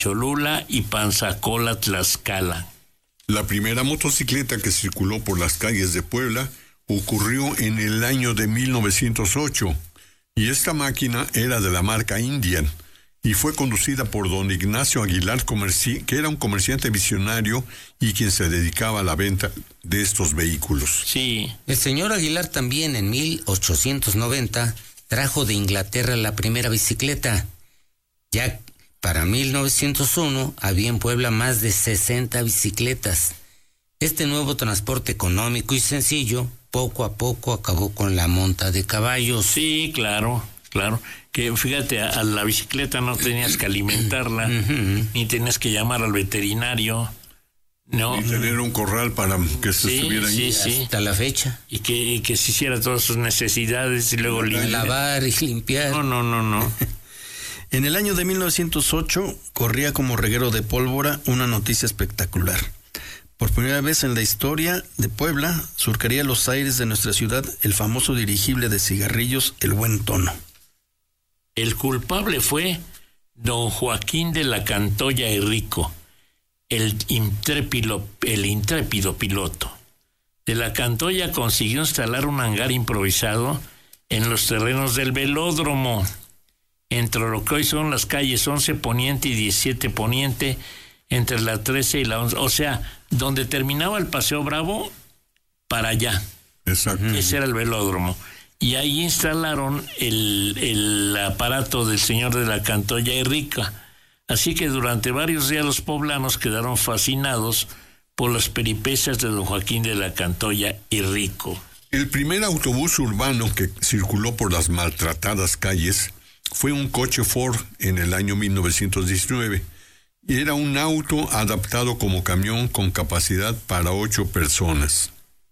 Cholula y Panzacola, Tlaxcala. La primera motocicleta que circuló por las calles de Puebla ocurrió en el año de 1908, y esta máquina era de la marca Indian, y fue conducida por don Ignacio Aguilar, que era un comerciante visionario y quien se dedicaba a la venta de estos vehículos. Sí. El señor Aguilar también en 1890 trajo de Inglaterra la primera bicicleta. Ya para 1901 había en Puebla más de 60 bicicletas. Este nuevo transporte económico y sencillo poco a poco acabó con la monta de caballos. Sí, claro. Que fíjate, a la bicicleta no tenías que alimentarla, ni tenías que llamar al veterinario, ¿no? Ni tener un corral para que se estuviera ahí. Sí. Hasta la fecha. Y que se hiciera todas sus necesidades y luego lavar y limpiar. No. En el año de 1908 corría como reguero de pólvora una noticia espectacular. Por primera vez en la historia de Puebla surcaría los aires de nuestra ciudad el famoso dirigible de cigarrillos El Buen Tono. El culpable fue don Joaquín de la Cantoya y Rico, el intrépido piloto. De la Cantoya consiguió instalar un hangar improvisado en los terrenos del velódromo, entre lo que hoy son las calles 11 Poniente y 17 Poniente, entre la 13 y la 11, o sea, donde terminaba el Paseo Bravo, para allá. Exacto. Ese era el velódromo. Y ahí instalaron el aparato del señor de la Cantoya y Rica. Así que durante varios días los poblanos quedaron fascinados por las peripecias de don Joaquín de la Cantoya y Rico. El primer autobús urbano que circuló por las maltratadas calles fue un coche Ford en el año 1919. Y era un auto adaptado como camión con capacidad para 8 personas.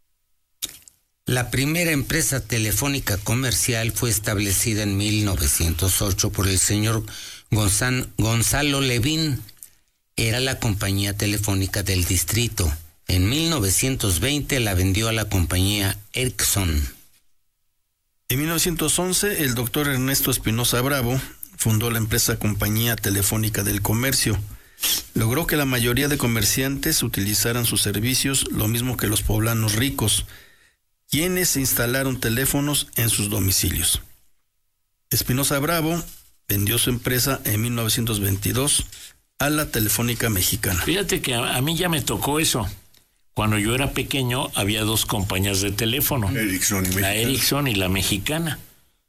La primera empresa telefónica comercial fue establecida en 1908 por el señor Gonzalo Levín. Era la compañía telefónica del distrito. En 1920 la vendió a la compañía Ericsson. En 1911 el doctor Ernesto Espinosa Bravo fundó la empresa Compañía Telefónica del Comercio. Logró que la mayoría de comerciantes utilizaran sus servicios, lo mismo que los poblanos ricos, quienes instalaron teléfonos en sus domicilios. Espinosa Bravo vendió su empresa en 1922 a la Telefónica Mexicana. Fíjate que a mí ya me tocó eso. Cuando yo era pequeño había 2 compañías de teléfono, la Ericsson y la Mexicana.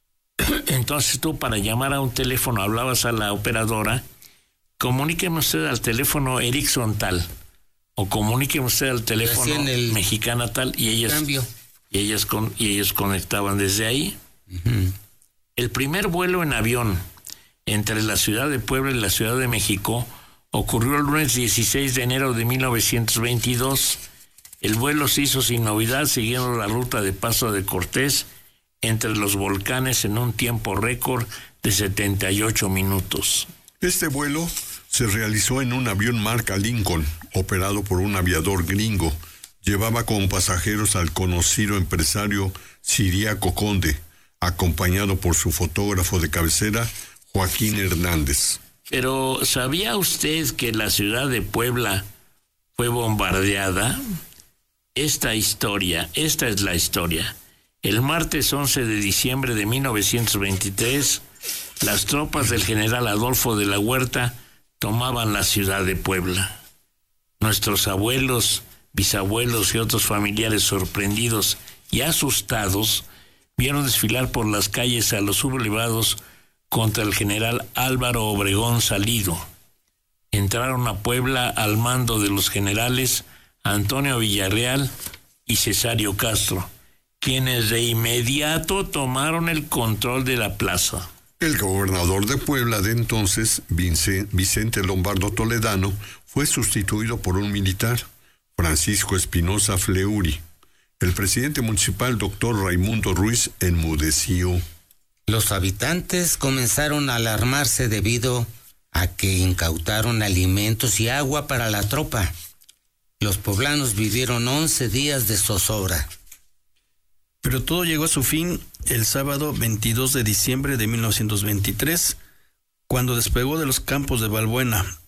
Entonces tú, para llamar a un teléfono, hablabas a la operadora: comuníqueme usted al teléfono Ericsson tal, o comuníqueme usted al teléfono Mexicana tal, y ellos conectaban desde ahí. Uh-huh. El primer vuelo en avión entre la ciudad de Puebla y la Ciudad de México ocurrió el lunes 16 de enero de 1922. El vuelo se hizo sin novedad, siguiendo la ruta de Paso de Cortés entre los volcanes en un tiempo récord de 78 minutos. Este vuelo se realizó en un avión marca Lincoln, operado por un aviador gringo. Llevaba como pasajeros al conocido empresario Ciriaco Conde, acompañado por su fotógrafo de cabecera, Joaquín Hernández. Pero, ¿sabía usted que la ciudad de Puebla fue bombardeada? Esta es la historia. El martes 11 de diciembre de 1923, las tropas del general Adolfo de la Huerta tomaban la ciudad de Puebla. Nuestros abuelos, bisabuelos y otros familiares, sorprendidos y asustados, vieron desfilar por las calles a los sublevados contra el general Álvaro Obregón Salido. Entraron a Puebla al mando de los generales Antonio Villarreal y Cesario Castro, quienes de inmediato tomaron el control de la plaza. El gobernador de Puebla de entonces, Vicente Lombardo Toledano, fue sustituido por un militar, Francisco Espinosa Fleury. El presidente municipal, doctor Raimundo Ruiz, enmudeció. Los habitantes comenzaron a alarmarse debido a que incautaron alimentos y agua para la tropa. Los poblanos vivieron 11 días de zozobra. Pero todo llegó a su fin el sábado 22 de diciembre de 1923, cuando despegó de los campos de Balbuena